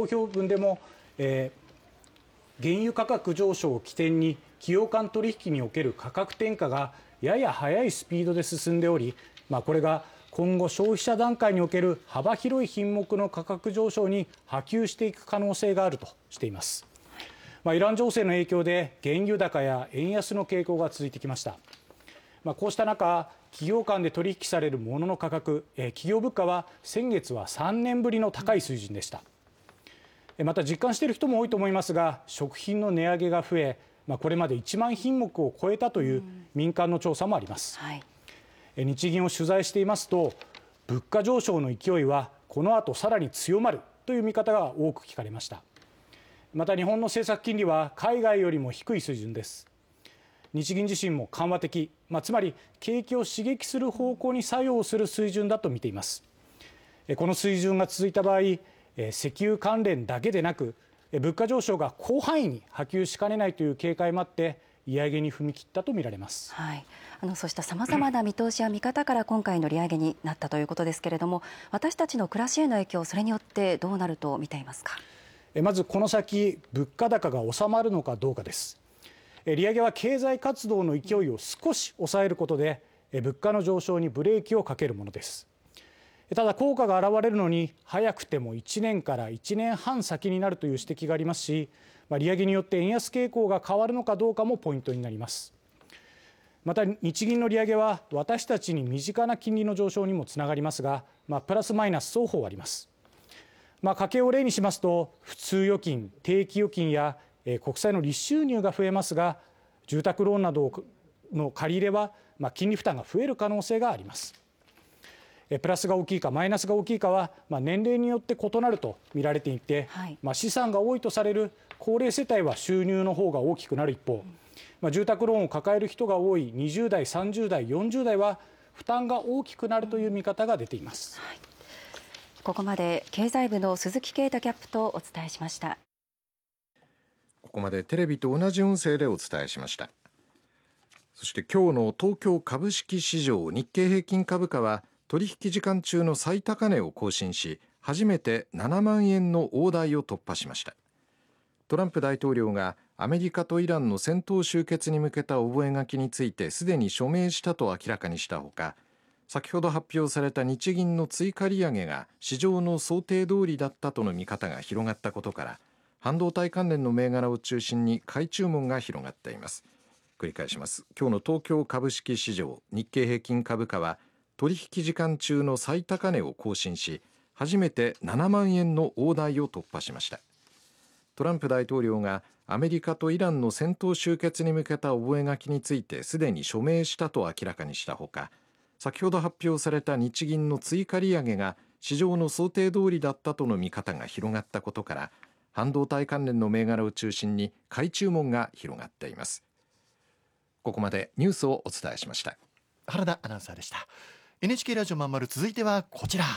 公表文でも、原油価格上昇を起点に企業間取引における価格転嫁がやや速いスピードで進んでおり、これが今後消費者段階における幅広い品目の価格上昇に波及していく可能性があるとしています。イラン情勢の影響で原油高や円安の傾向が続いてきました。こうした中、企業間で取引されるものの価格、企業物価は先月は3年ぶりの高い水準でした。また実感している人も多いと思いますが、食品の値上げが増え、これまで1万品目を超えたという民間の調査もあります。日銀を取材していますと、物価上昇の勢いはこの後さらに強まるという見方が多く聞かれました。また日本の政策金利は海外よりも低い水準です。日銀自身も緩和的、つまり景気を刺激する方向に作用する水準だと見ています。この水準が続いた場合、石油関連だけでなく物価上昇が広範囲に波及しかねないという警戒もあって利上げに踏み切ったとみられます。 そうしたさまざまな見通しや見方から今回の利上げになったということですけれども、私たちの暮らしへの影響、それによってどうなると見ていますか。 まずこの先物価高が収まるのかどうかです。利上げは経済活動の勢いを少し抑えることで物価の上昇にブレーキをかけるものです。ただ効果が現れるのに早くても1年から1年半先になるという指摘がありますし、利上げによって円安傾向が変わるのかどうかもポイントになります。また日銀の利上げは私たちに身近な金利の上昇にもつながりますが、プラスマイナス双方あります。家計を例にしますと、普通預金、定期預金や国債の利収入が増えますが、住宅ローンなどの借り入れは金利負担が増える可能性があります。プラスが大きいかマイナスが大きいかは年齢によって異なると見られていて、資産が多いとされる高齢世帯は収入の方が大きくなる一方、住宅ローンを抱える人が多い20代、30代、40代は負担が大きくなるという見方が出ています。 ここまで経済部の鈴木啓太キャップとお伝えしました。 ここまでテレビと同じ音声でお伝えしました。そして今日の東京株式市場日経平均株価は取引時間中の最高値を更新し、初めて7万円の大台を突破しました。トランプ大統領がアメリカとイランの戦闘終結に向けた覚書についてすでに署名したと明らかにしたほか、先ほど発表された日銀の追加利上げが市場の想定通りだったとの見方が広がったことから、半導体関連の銘柄を中心に買い注文が広がっています。繰り返します。今日の東京株式市場日経平均株価は取引時間中の最高値を更新し、初めて7万円の大台を突破しました。トランプ大統領がアメリカとイランの戦闘終結に向けた覚書についてすでに署名したと明らかにしたほか、先ほど発表された日銀の追加利上げが市場の想定通りだったとの見方が広がったことから、半導体関連の銘柄を中心に買い注文が広がっています。ここまでニュースをお伝えしました。 原田アナウンサーでした。 NHK ラジオまんまる、続いてはこちら。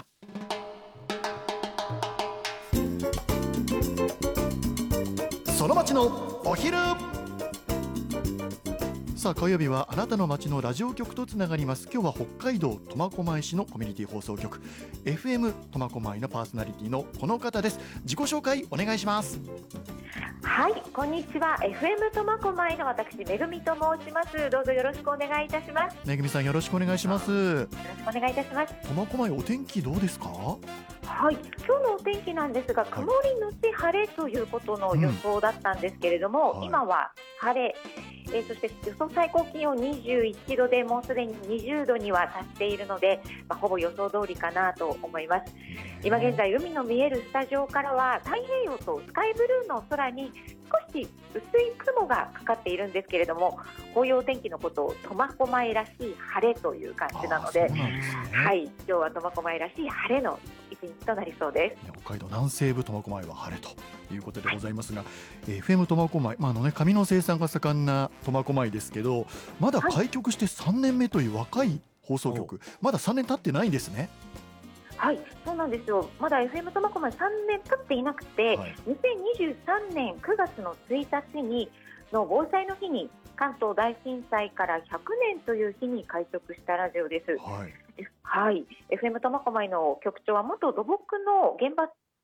その街のお昼。さあ火曜日はあなたの街のラジオ局とつながります。今日は北海道苫小牧市のコミュニティ放送局 FM 苫小牧のパーソナリティのこの方です。自己紹介お願いします。 はい、こんにちは。 FM 苫小牧の私めぐみと申します。どうぞよろしくお願いいたします。 めぐみさん、よろしくお願いします。 よろしくお願いいたします。 苫小牧お天気どうですか？ はい、今日のお天気なんですが、曇りのち晴れということの予想だったんですけれども、今は晴れ、そして予想最高気温21度で、もうすでに20度には達しているので、ほぼ予想通りかなと思います。今現在海の見えるスタジオからは太平洋とスカイブルーの空に少し薄い雲がかかっているんですけれども、こういうお天気のことを苫小牧らしい晴れという感じなので、はい、今日は苫小牧らしい晴れの一日となりそうです。 北海道南西部苫小牧は晴れということでございますが、FM 苫小牧、紙の生産が盛んな苫小牧ですけど、まだ開局して3年目という若い放送局、まだ3年経ってないんですね。 はい、そうなんですよ。まだ FM 苫小牧3年経っていなくて、2023年9月の1日にの防災の日に関東大震災から100年という日に開局したラジオです。はい、FM 苫小牧の局長は元土木の現場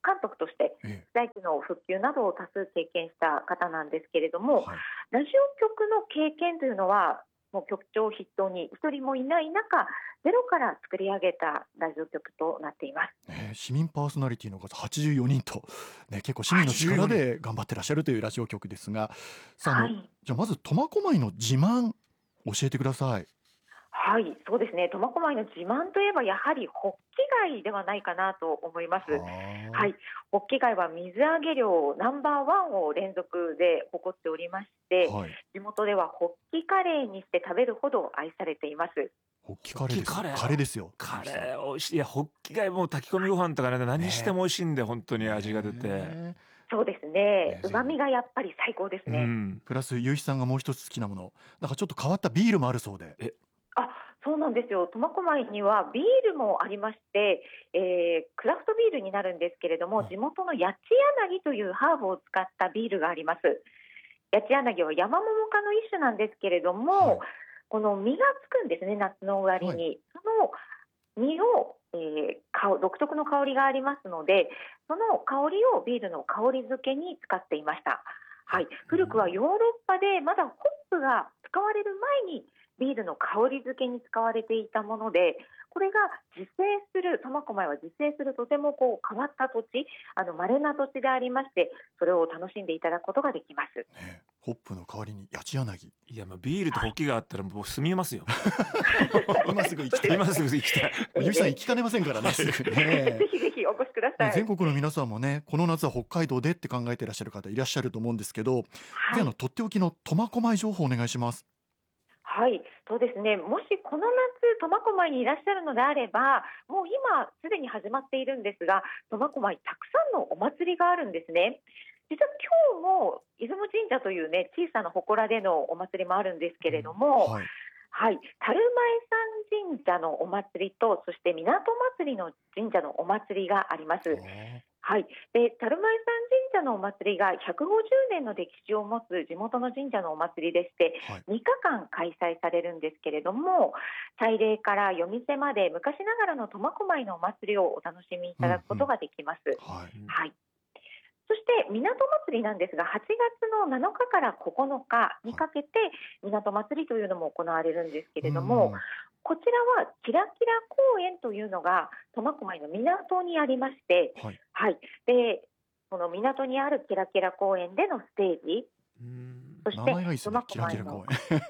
監督として被災地の復旧などを多数経験した方なんですけれども、 はいラジオ局の経験というのはもう局長筆頭に一人もいない中、ゼロから作り上げたラジオ局となっています。 市民パーソナリティの方84人と、結構市民の力で頑張ってらっしゃるというラジオ局ですが、さあ、じゃあまず苫小牧の自慢教えてください。 はい、そうですね。苫小牧の自慢といえばやはりホッキ貝ではないかなと思います。はい、ホッキ貝は水揚げ量ナンバーワンを連続で誇っておりまして、地元ではホッキカレーにして食べるほど愛されています。 ホッキカレーです。カレーですよ。 カレー美味しい。いや、ホッキ貝も炊き込みご飯とかね、何しても美味しいんで、本当に味が出て。 そうですね。旨味がやっぱり最高ですね。 プラス結城さんがもう一つ好きなもの、なんかちょっと変わったビールもあるそうで。 そうなんですよ。苫小牧にはビールもありまして、クラフトビールになるんですけれども、地元の八千柳というハーブを使ったビールがあります。八千柳は山桃科の一種なんですけれども、この実がつくんですね、夏の終わりに。その実を、独特の香りがありますので、その香りをビールの香り付けに使っていました。はい、古くはヨーロッパでまだホップが使われる前にビールの香り付けに使われていたもので、これが自生する、苫小牧は自生するとても変わった土地、稀な土地でありまして、それを楽しんでいただくことができます。 ホップの代わりに八千柳。 いや、ビールとホッキがあったらもう住みますよ。 今すぐ行きたい。 今すぐ行きたい。 結城さん行きかねませんからね。 ぜひぜひお越しください。 全国の皆さんもね、この夏は北海道でって考えていらっしゃる方いらっしゃると思うんですけど、とっておきの苫小牧情報お願いします。 はい、そうですね。もしこの夏苫小牧にいらっしゃるのであれば、もう今すでに始まっているんですが、苫小牧たくさんのお祭りがあるんですね。実は今日も出雲神社というね、小さな祠でのお祭りもあるんですけれども、はい、樽前山神社のお祭りと、そして港祭りの神社のお祭りがあります。はい、で樽前山神社のお祭りが150年の歴史を持つ地元の神社のお祭りでして、3日間開催されるんですけれども、祭礼から夜店まで昔ながらの苫小牧のお祭りをお楽しみいただくことができます。はい、そして港祭りなんですが、8月の7日から9日にかけて港祭りというのも行われるんですけれども、こちらはキラキラ公園というのが苫小牧の港にありまして、でこの港にあるキラキラ公園でのステージ、そして苫小牧の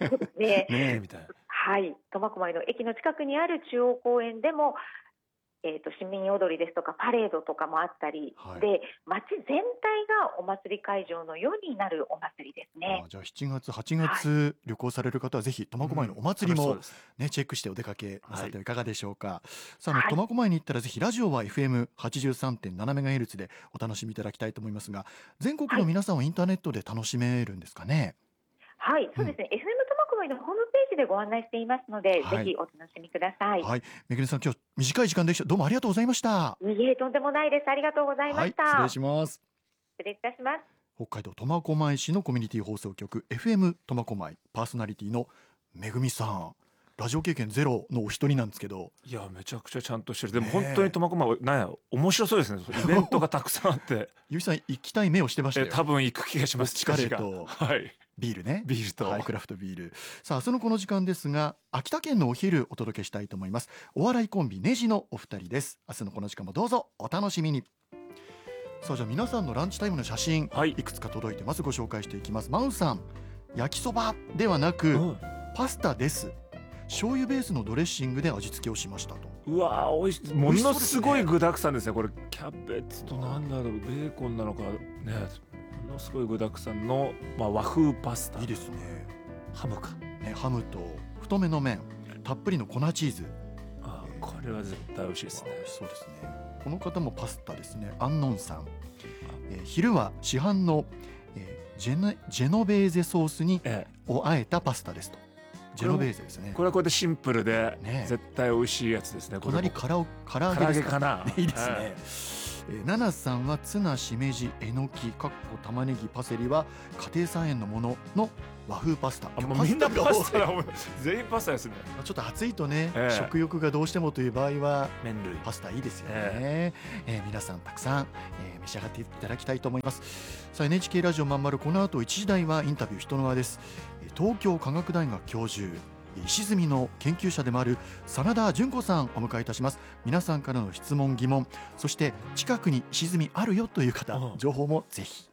苫小牧の駅の近くにある中央公園でも市民踊りですとかパレードとかもあったり、で街全体がお祭り会場のようになるお祭りですね。 じゃあ7月8月、旅行される方はぜひ苫小牧のお祭りも、チェックしてお出かけなさってはいかがでしょうか。さあ、苫小牧に行ったらぜひラジオは FM83.7MHz でお楽しみいただきたいと思いますが、全国の皆さんはインターネットで楽しめるんですかね。 はい、そうですね。FM 苫小牧のホームページでご案内していますので、ぜひお楽しみください。 めぐみさん、今日短い時間でした。どうもありがとうございました。 いえ、とんでもないです。ありがとうございました。 失礼します。 失礼いたします。 北海道苫小牧市のコミュニティ放送局 FM 苫小牧パーソナリティのめぐみさん、ラジオ経験ゼロのお一人なんですけど、 いや、めちゃくちゃちゃんとしてる。でも本当に苫小牧面白そうですね。イベントがたくさんあってゆうさん行きたい目をしてましたよ。 多分行く気がします。 チカレーとビールね。 ビールと、 クラフトビール。さあ、そのこの時間ですが、秋田県のお昼お届けしたいと思います。お笑いコンビネジのお二人です。明日のこの時間もどうぞお楽しみに。さあ、じゃあ皆さんのランチタイムの写真、いくつか届いてます。ご紹介していきます。マウさん、焼きそばではなく、パスタです。醤油ベースのドレッシングで味付けをしましたと。 うわー、美味しい。ものすごい具沢山ですね。これキャベツとなんだろう、ベーコンなのかね、ものすごい具沢山の、和風パスタ。 いいですね。 ハムか、 ハムと太めの麺、たっぷりの粉チーズ。 これは絶対美味しいですね。 美味しそうですね。この方もパスタですね。アンノンさん、昼は市販の、ジェノベーゼソースに、をあえたパスタですと。ジェノベーゼですね。 これはこれでシンプルで、絶対美味しいやつですね。 隣唐揚げかな。いいですね。 ナナさんはツナ、しめじ、えのき、玉ねぎ、パセリは家庭菜園のものの和風パスタ。 もうみんなパスタだ。 が多い全員パスタですね。 ちょっと暑いとね、 ええ食欲がどうしてもという場合は麺類。 パスタいいですよね。皆さんたくさん、召し上がっていただきたいと思います。さあ NHK ラジオまんまる、この後1時台はインタビュー人の輪です。東京科学大学教授、石積みの研究者でもある真田純子さんをお迎えいたします。皆さんからの質問疑問、そして近くに石積みあるよという方、情報もぜひ。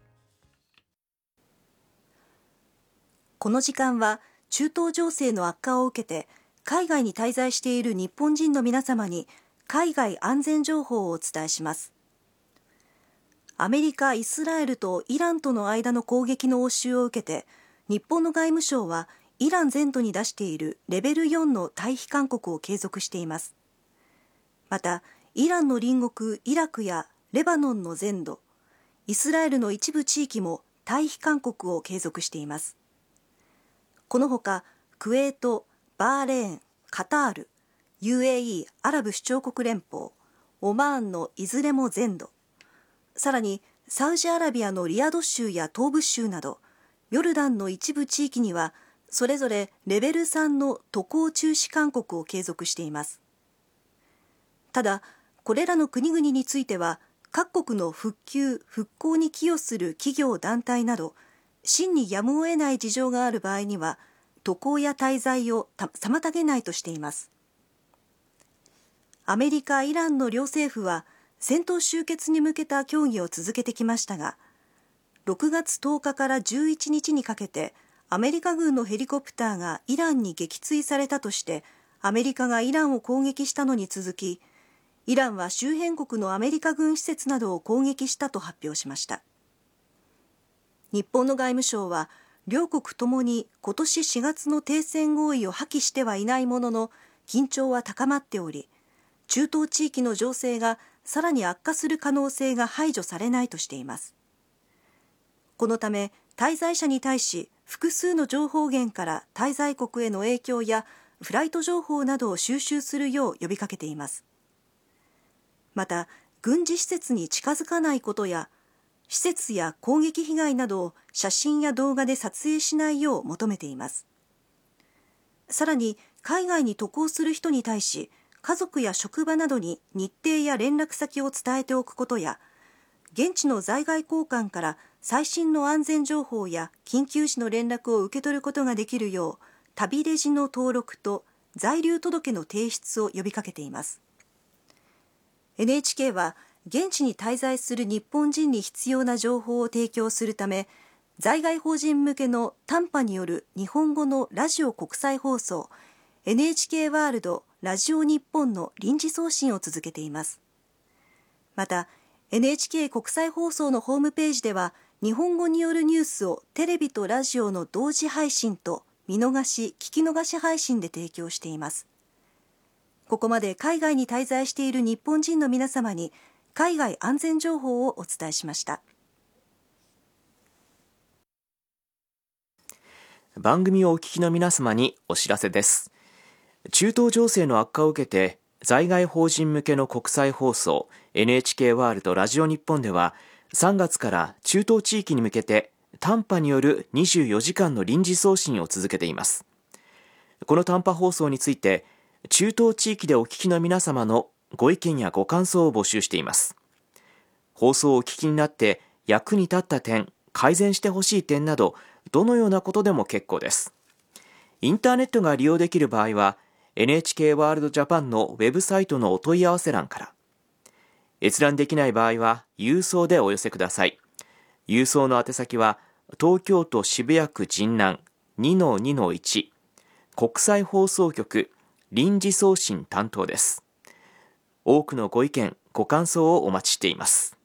この時間は中東情勢の悪化を受けて海外に滞在している日本人の皆様に海外安全情報をお伝えします。アメリカ、イスラエルとイランとの間の攻撃の応酬を受けて、日本の外務省はイラン全土に出しているレベル4の退避勧告を継続しています。また、イランの隣国イラクやレバノンの全土、イスラエルの一部地域も退避勧告を継続しています。このほか、クウェート、バーレーン、カタール、UAE アラブ首長国連邦、オマーンのいずれも全土、さらにサウジアラビアのリヤド州や東部州など、ヨルダンの一部地域にはそれぞれレベル3の渡航中止勧告を継続しています。ただ、これらの国々については、各国の復旧・復興に寄与する企業・団体など、真にやむを得ない事情がある場合には、渡航や滞在を妨げないとしています。アメリカ、イランの両政府は、戦闘終結に向けた協議を続けてきましたが、6月10日から11日にかけて、アメリカ軍のヘリコプターがイランに撃墜されたとして、アメリカがイランを攻撃したのに続き、イランは周辺国のアメリカ軍施設などを攻撃したと発表しました。日本の外務省は、両国ともに今年4月の停戦合意を破棄してはいないものの、緊張は高まっており、中東地域の情勢がさらに悪化する可能性が排除されないとしています。このため、滞在者に対し、複数の情報源から滞在国への影響やフライト情報などを収集するよう呼びかけています。また、軍事施設に近づかないことや、施設や攻撃被害などを写真や動画で撮影しないよう求めています。さらに、海外に渡航する人に対し、家族や職場などに日程や連絡先を伝えておくことや、現地の在外公館から最新の安全情報や緊急時の連絡を受け取ることができるよう、旅レジの登録と在留届の提出を呼びかけています。NHK は現地に滞在する日本人に必要な情報を提供するため、在外邦人向けの短波による日本語のラジオ国際放送 NHK ワールドラジオ日本の臨時送信を続けています。また、NHK 国際放送のホームページでは、日本語によるニュースをテレビとラジオの同時配信と見逃し・聞き逃し配信で提供しています。ここまで海外に滞在している日本人の皆様に海外安全情報をお伝えしました。 番組をお聞きの皆様にお知らせです。中東情勢の悪化を受けて、在外邦人向けの国際放送 NHK ワールドラジオ日本では、3月から中東地域に向けて短波による24時間の臨時送信を続けています。この短波放送について、中東地域でお聞きの皆様のご意見やご感想を募集しています。放送をお聞きになって役に立った点、改善してほしい点など、どのようなことでも結構です。インターネットが利用できる場合は、NHK ワールドジャパンのウェブサイトのお問い合わせ欄から、閲覧できない場合は郵送でお寄せください。郵送の宛先は東京都渋谷区神南 2-2-1 国際放送局臨時送信担当です。多くのご意見ご感想をお待ちしています。